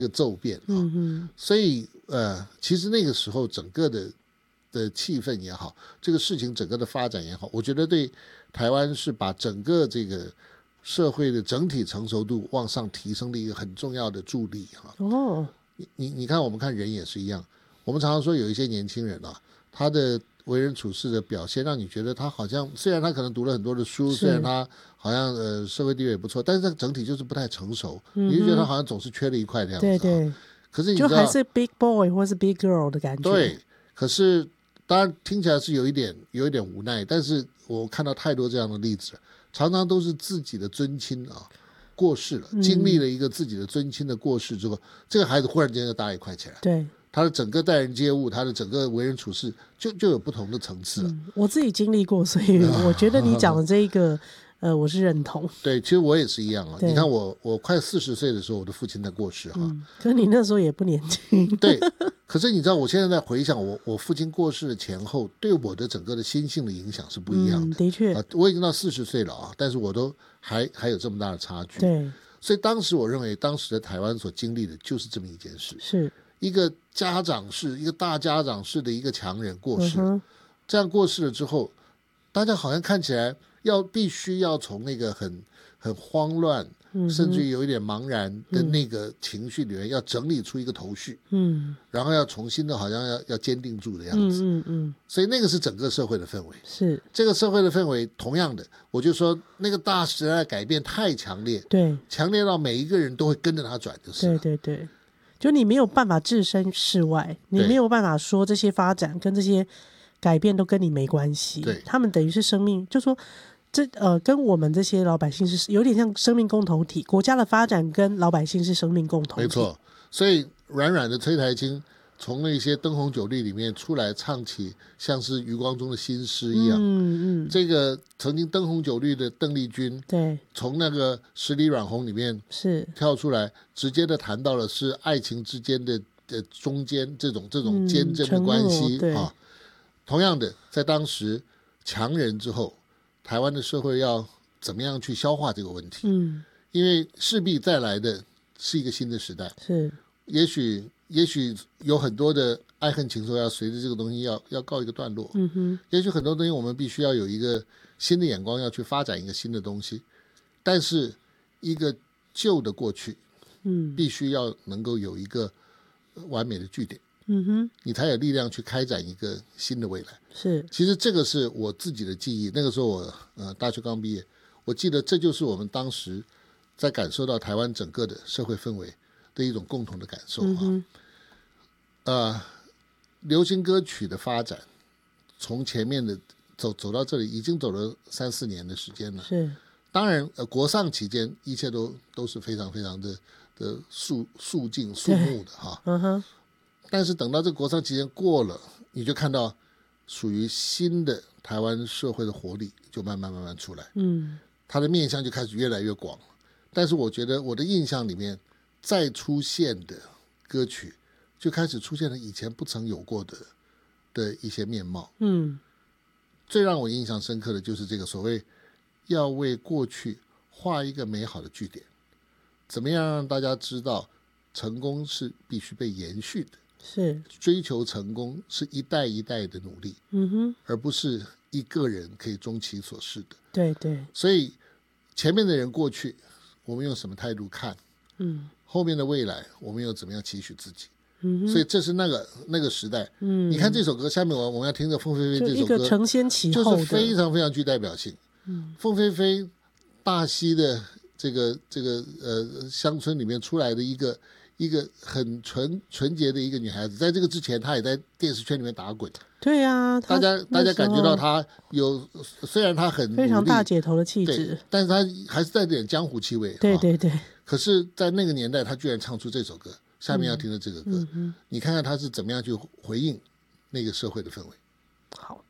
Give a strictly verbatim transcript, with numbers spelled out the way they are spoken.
一个骤变、啊嗯嗯、所以呃，其实那个时候整个的的气氛也好，这个事情整个的发展也好，我觉得对台湾是把整个这个社会的整体成熟度往上提升的一个很重要的助力、啊、哦，你你你看我们看人也是一样，我们常常说有一些年轻人啊，他的为人处事的表现让你觉得他好像虽然他可能读了很多的书，虽然他好像呃社会地位也不错，但是他整体就是不太成熟、嗯、你就觉得他好像总是缺了一块这样子、啊、 对对， 可是你知道就还是 big boy 或是 big girl 的感觉。 对，可是当然听起来是有一点有一点无奈，但是我看到太多这样的例子了，常常都是自己的尊亲啊过世了，经历了一个自己的尊亲的过世之后、嗯、这个孩子忽然间就大一块起来， 对， 他的整个待人接物，他的整个为人处事就就有不同的层次了、嗯、 我自己经历过，所以我觉得你讲的这一个呃，我是认同。 对，其实我也是一样啊。你看我我快四十岁的时候，我的父亲才过世哈、 嗯。可是你那时候也不年轻。 对，可是你知道，我现在在回想我我父亲过世的前后，对我的整个的心性的影响是不一样的。 嗯、的确、 啊，我已经到四十岁了啊，但是我都还还有这么大的差距。 对， 所以当时我认为，当时的台湾所经历的就是这么一件事， 是一个家长式、一个大家长式的一个强人过世、 嗯， 这样过世了之后，大家好像看起来要必须要从那个很很慌乱、嗯、甚至于有一点茫然的那个情绪里面、嗯、要整理出一个头绪，嗯，然后要重新的好像要要坚定住的样子，嗯嗯嗯，所以那个是整个社会的氛围， 是这个社会的氛围。同样的，我就说那个大时代的改变太强烈， 对， 强烈到每一个人都会跟着他转，就是了。 对对对，就你没有办法置身事外，你没有办法说这些发展跟这些改变都跟你没关系， 对， 他们等于是生命，就说这呃跟我们这些老百姓是有点像生命共同体，国家的发展跟老百姓是生命共同体， 没错。所以软软的崔台青从那些灯红酒绿里面出来，唱起像是余光中的新诗一样，嗯嗯，这个曾经灯红酒绿的邓丽君， 对， 从那个十里软红里面是跳出来，直接的谈到了是爱情之间的的中间这种这种坚贞的关系、嗯、啊。同样的，在当时强人之后，台湾的社会要怎么样去消化这个问题？嗯，因为势必再来的是一个新的时代，是，也许也许有很多的爱恨情仇要随着这个东西要要告一个段落，嗯哼，也许很多东西我们必须要有一个新的眼光要去发展一个新的东西，但是一个旧的过去，嗯，必须要能够有一个完美的句点。嗯哼，你才有力量去开展一个新的未来。是，其实这个是我自己的记忆。那个时候我呃大学刚毕业，我记得这就是我们当时在感受到台湾整个的社会氛围的一种共同的感受啊。嗯、呃，流行歌曲的发展从前面的走走到这里，已经走了三四年的时间了。是，当然呃国丧期间一切都都是非常非常的的肃肃静肃穆的哈。嗯哼。但是等到这个国丧期间过了，你就看到属于新的台湾社会的活力就慢慢慢慢出来，嗯，它的面向就开始越来越广。但是我觉得我的印象里面再出现的歌曲就开始出现了以前不曾有过的的一些面貌，嗯，最让我印象深刻的就是这个所谓要为过去画一个美好的句点，怎么样让大家知道成功是必须被延续的，是追求成功是一代一代的努力，嗯哼，而不是一个人可以终其所示的。对对，所以前面的人过去我们用什么态度看，嗯，后面的未来我们又怎么样期许自己，嗯，所以这是那个那个时代，嗯，你看这首歌下面我我们要听着凤飞飞这首歌，就一个承先启后的，就是非常非常具代表性。嗯，凤飞飞大溪的这个这个呃乡村里面出来的一个一个很纯纯洁的一个女孩子，在这个之前她也在电视圈里面打滚。对啊，大家大家感觉到她有，虽然她很非常大姐头的气质，但是她还是带点江湖气味。对对对、啊。可是，在那个年代，她居然唱出这首歌，下面要听的这个歌，嗯嗯、你看看她是怎么样去回应那个社会的氛围。好。